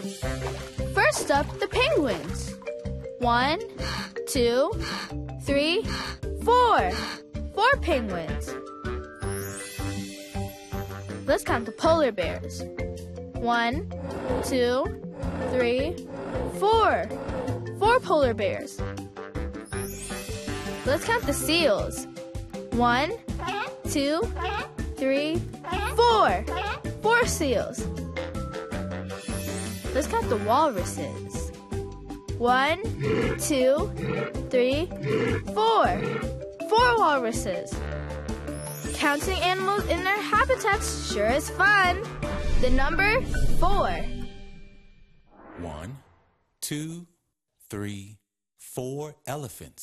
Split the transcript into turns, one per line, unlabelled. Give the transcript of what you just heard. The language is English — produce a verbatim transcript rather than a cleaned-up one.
First up, the penguins. One, two, three, four. Four penguins. Let's count the polar bears. One, two, three, four. Four polar bears. Let's count the seals. One, two, three, four. Four seals. Let's count the walruses. One, two, three, four. Four walruses. Counting animals in their habitats sure is fun. The number four.
One, two, three, four elephants.